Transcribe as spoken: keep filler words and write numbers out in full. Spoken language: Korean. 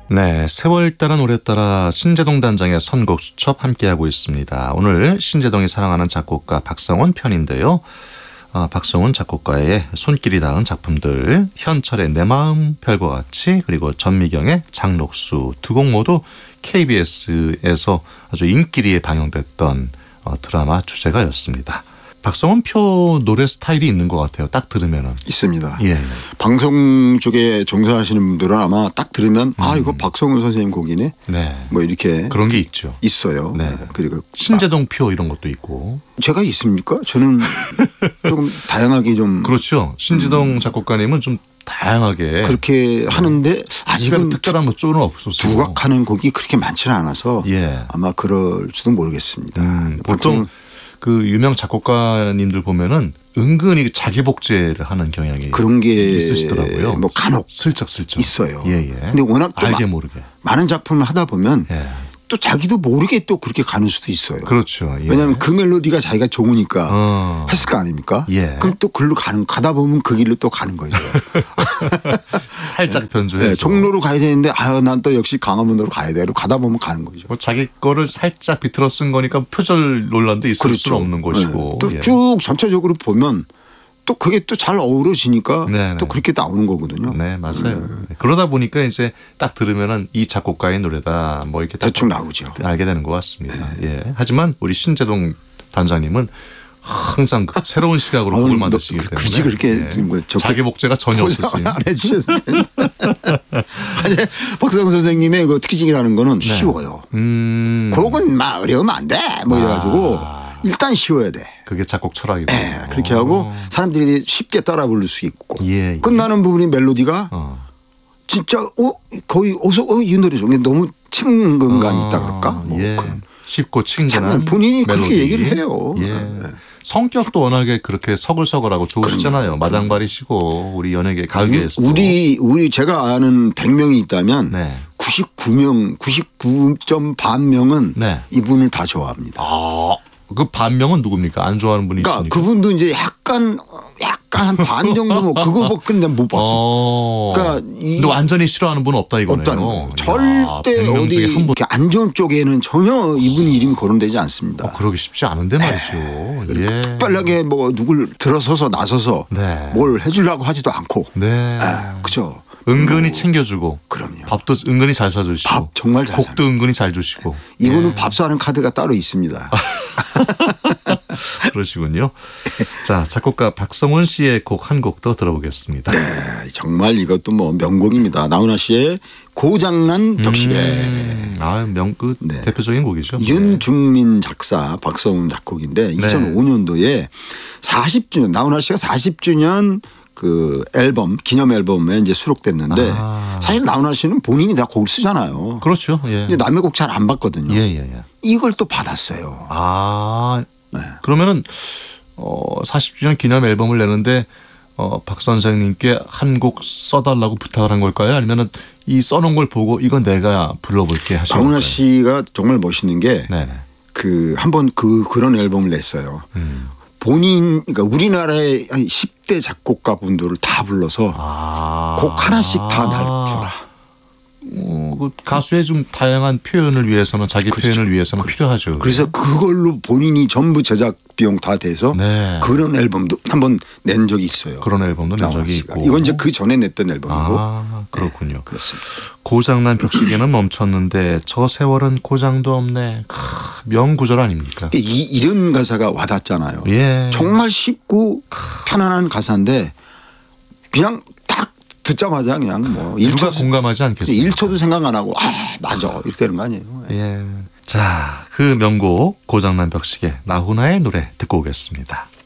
네, 세월 따라 노래 따라 신재동 단장의 선곡 수첩 함께하고 있습니다. 오늘 신재동이 사랑하는 작곡가 박성훈 편인데요. 아, 박성훈 작곡가의 손길이 닿은 작품들, 현철의 내 마음 별과 같이, 그리고 전미경의 장록수 두 곡 모두 케이비에스에서 아주 인기리에 방영됐던 어, 드라마 주제가였습니다. 박성훈 표 노래 스타일이 있는 것 같아요. 딱 들으면은. 있습니다. 예. 방송 쪽에 종사하시는 분들은 아마 딱 들으면 음. 아 이거 박성훈 선생님 곡이네. 네. 뭐 이렇게 그런 게 있죠. 있어요. 네. 그리고 신재동 표 이런 것도 있고. 제가 있습니까? 저는 조금 다양하게 좀 그렇죠. 신재동 작곡가님은 좀 다양하게 그렇게 하는데 아직은 특별한 뭐 쪼는 없었어요. 두각하는 곡이 그렇게 많지는 않아서 예. 아마 그럴지도 모르겠습니다. 음, 보통 그 유명 작곡가님들 보면은 은근히 자기 복제를 하는 경향이 그런 게 있으시더라고요. 뭐 간혹 슬쩍슬쩍 있어요. 예, 예. 근데 워낙 또 알게 마, 모르게 많은 작품을 하다 보면 예. 또 자기도 모르게 또 그렇게 가는 수도 있어요. 그렇죠. 예. 왜냐하면 그 멜로디가 자기가 좋으니까 어. 했을 거 아닙니까? 예. 그럼 또 글로 가는 가다 보면 그 길로 또 가는 거죠. 살짝 변조해서 네, 종로로 가야 되는데 아유 난 또 역시 강화문으로 가야 돼. 가다 보면 가는 거죠. 뭐 자기 거를 살짝 비틀어 쓴 거니까 표절 논란도 있을 그렇죠. 수는 없는 것이고 네. 예. 또 쭉 전체적으로 보면 또 그게 또 잘 어우러지니까 네네. 또 그렇게 나오는 거거든요. 네, 맞아요. 네. 그러다 보니까 이제 딱 들으면은 이 작곡가의 노래다 뭐 이렇게 대충 나오죠. 알게 되는 것 같습니다. 네. 예. 하지만 우리 신재동 단장님은 항상 그 새로운 시각으로 곡을 만드시기 때문에 굳이 그렇게 예. 뭐 자기 복제가 전혀 없으신. 안 해주셔도 됩니다. 아니, 박성훈 선생님의 그 특징이라는 거는 네. 쉬워요. 음. 그러곤 막 어려우면 안 돼. 뭐 이래가지고 아. 일단 쉬워야 돼. 그게 작곡 철학이고. 네, 그렇게 하고 사람들이 쉽게 따라 부를 수 있고 예, 예. 끝나는 부분이 멜로디가 어. 진짜 어 거의 어서 어, 이 노래 중에 너무 친근감이 어. 있다 그럴까? 뭐 예. 그런. 쉽고 친근한 본인이 멜로디. 그렇게 얘기를 해요. 예. 네. 성격도 워낙에 그렇게 서글서글하고 좋으시잖아요. 마당발이시고 우리 연예계 가요계에서 우리 우리 제가 아는 백 명이 있다면 네. 구십구 명, 구십구 점 반 명은 네. 이분을 다 좋아합니다. 아, 그 반명은 누굽니까? 안 좋아하는 분이 그러니까 있습니까? 그분도 이제 약간 약간 한 반 정도 뭐 그거 뭐 근데 못 봤어. 어. 그러니까 이- 근데 완전히 싫어하는 분은 없다 이거네요. 없다는 거예요. 야, 절대 백 명 어디 중에 한 분. 이렇게 안 좋은 쪽에는 전혀 이분 이름이 거론되지 않습니다. 어, 그러기 쉽지 않은데 말이죠. 예. 특별하게 뭐 누굴 들어서서 나서서 네. 뭘 해주려고 하지도 않고. 네. 아, 그죠. 은근히 챙겨주고. 그럼요. 밥도 은근히 잘 사주시고. 밥 정말 잘 곡도 은근히 잘 주시고. 이분은 밥 사는 카드가 따로 있습니다. 그러시군요. 자, 작곡가 박성훈 씨의 곡 한 곡 더 들어보겠습니다. 네, 정말 이것도 뭐 명곡입니다. 나훈아 씨의 고장난 벽시계. 음, 아, 명, 그 네. 대표적인 곡이죠. 윤중민 작사 박성훈 작곡인데 이천오 년도에 사십 주년 나훈아 씨가 사십 주년 그 앨범 기념 앨범에 이제 수록됐는데 아. 사실 나훈아 씨는 본인이 다 곡을 쓰잖아요. 그렇죠. 예. 근데 남의 곡 잘 안 받거든요. 예, 예, 예. 이걸 또 받았어요. 아, 네. 그러면은 어, 사십 주년 기념 앨범을 내는데 어, 박 선생님께 한 곡 써달라고 부탁을 한 걸까요? 아니면은 이 써놓은 걸 보고 이건 내가 불러볼게 하신 걸까요? 나훈아 씨가 정말 멋있는 게 네네. 그 한번 그 그런 앨범을 냈어요. 음. 본인 그러니까 우리나라의 한 십 대 작곡가 분들을 다 불러서 아. 곡 하나씩 다 날 줘라. 어, 그 가수의 좀 다양한 표현을 위해서는 자기 그렇죠. 표현을 위해서는 필요하죠. 그래서 그걸로 본인이 전부 제작 비용 다 돼서 네. 그런 앨범도 한번 낸 적이 있어요. 그런 앨범도 낸 나훈아 적이 씨가. 있고. 이건 이제 그 전에 냈던 앨범이고. 아, 그렇군요. 네, 그렇습니다. 고장난 벽시계는 멈췄는데 저 세월은 고장도 없네. 크, 명구절 아닙니까? 이, 이런 가사가 와닿잖아요. 예. 정말 쉽고 편안한 가사인데 그냥 딱 듣자마자 그냥 뭐 일 누가 초 공감하지 않겠습니까? 일 초도 생각 안 하고 아 맞아 이렇게 되는 거 아니에요. 예. 자, 그 명곡 고장난 벽시계 나훈아의 노래 듣고 오겠습니다.